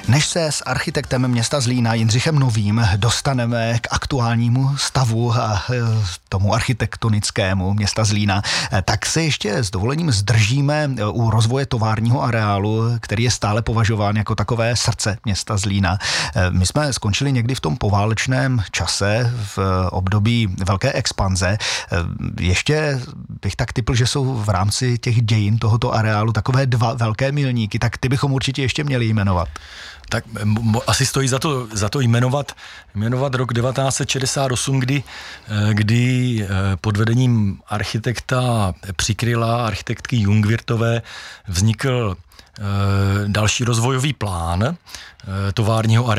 Než se s architektem města Zlína Jindřichem Novým dostaneme k aktuálnímu stavu a tomu architektonickému města Zlína, tak se ještě s dovolením zdržíme u rozvoje továrního areálu, který je stále považován jako takové srdce města Zlína. My jsme skončili někdy v tom poválečném čase, v období velké expanze. Ještě bych tak tipl, že jsou v rámci těch dějin tohoto areálu takové dva velké milníky, tak ty bychom určitě ještě měli jmenovat. Tak asi stojí za to jmenovat rok 1968, kdy pod vedením architekta Přikryla, architektky Jungwirthové, vznikl další rozvojový plán továrního areálu.